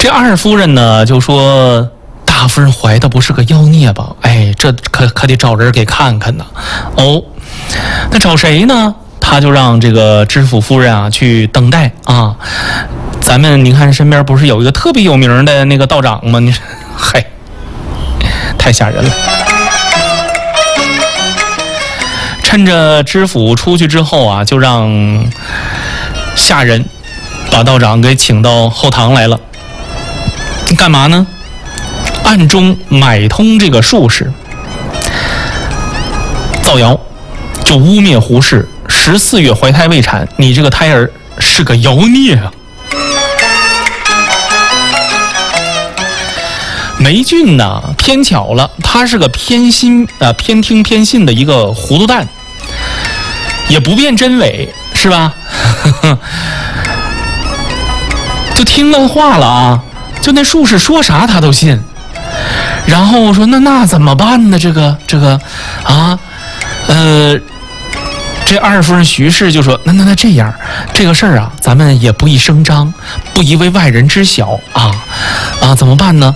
这二夫人呢就说，大夫人怀的不是个妖孽吧？哎，这可得找人给看看呢。哦，那找谁呢？他就让这个知府夫人啊去等待啊。咱们你看身边不是有一个特别有名的那个道长吗？你嗨，太吓人了。趁着知府出去之后啊，就让下人把道长给请到后堂来了。干嘛呢？暗中买通这个术士，造谣，就污蔑胡氏14月怀胎未产，你这个胎儿是个妖孽啊！霉菌呢，偏巧了，他是个偏听偏信的一个糊涂蛋，也不辨真伪，是吧？就听了话了啊，就那术士说啥他都信。然后我说那怎么办呢？这个啊，这二夫人徐氏就说那这样，这个事儿啊，咱们也不宜声张，不宜为外人知晓啊，怎么办呢？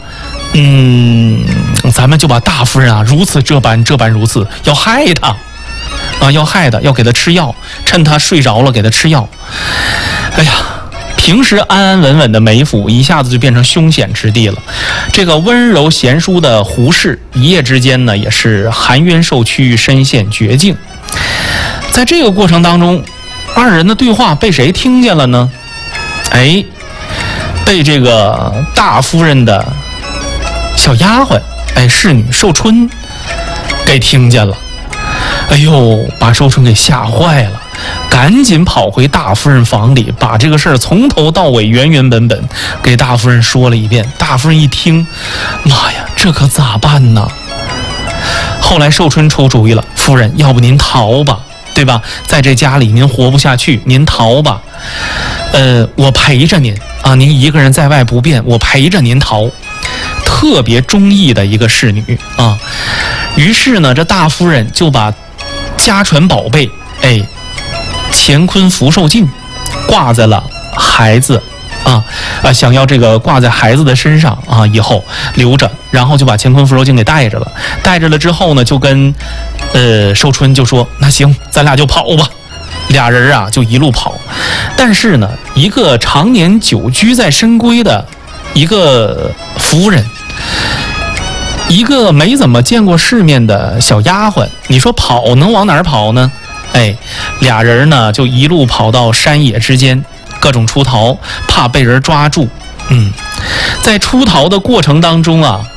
咱们就把大夫人啊如此这般如此，要害她啊，要害她，要给她吃药，趁她睡着了给她吃药。哎呀，平时安安稳稳的梅府一下子就变成凶险之地了。这个温柔贤淑的胡氏一夜之间呢也是含冤受屈，身陷绝境。在这个过程当中，二人的对话被谁听见了呢？哎，被这个大夫人的小丫鬟侍女寿春给听见了。哎呦，把寿春给吓坏了，赶紧跑回大夫人房里，把这个事儿从头到尾原本给大夫人说了一遍。大夫人一听，妈呀，这可咋办呢？后来寿春出主意了，夫人，要不您逃吧，对吧？在这家里您活不下去，您逃吧。我陪着您啊，您一个人在外不便，我陪着您逃。特别忠义的一个侍女啊。于是呢，这大夫人就把家传宝贝乾坤福寿镜挂在了孩子想要这个挂在孩子的身上啊，以后留着，然后就把乾坤福寿镜给带着了。带着了之后呢，就跟寿春就说，那行，咱俩就跑吧。俩人啊就一路跑。但是呢，一个常年久居在深闺的一个夫人，一个没怎么见过世面的小丫鬟，你说跑能往哪儿跑呢？俩人呢就一路跑到山野之间，各种出逃，怕被人抓住。在出逃的过程当中啊，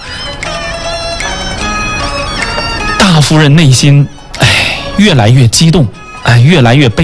大夫人内心越来越激动，越来越悲